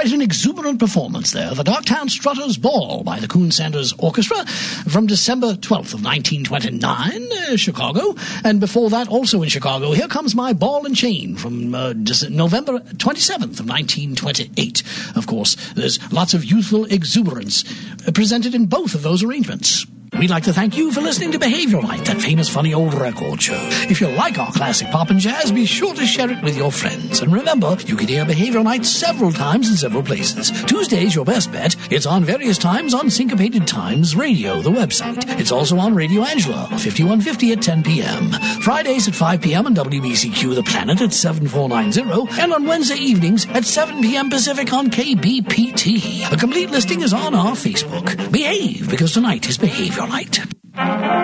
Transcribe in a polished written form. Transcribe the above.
quite an exuberant performance there. The Darktown Strutters Ball by the Coon Sanders Orchestra from December 12th of 1929, Chicago. And before that, also in Chicago, Here Comes My Ball and Chain from November 27th of 1928. Of course, there's lots of youthful exuberance presented in both of those arrangements. We'd like to thank you for listening to Behavioral Night, that famous funny old record show. If you like our classic pop and jazz, be sure to share it with your friends. And remember, you can hear Behavioral Night several times in several places. Tuesday's your best bet. It's on various times on Syncopated Times Radio, the website. It's also on Radio Angela, 5150 at 10 p.m. Fridays at 5 p.m. on WBCQ The Planet at 7490. And on Wednesday evenings at 7 p.m. Pacific on KBPT. A complete listing is on our Facebook. Behave, because tonight is Behavioral Night.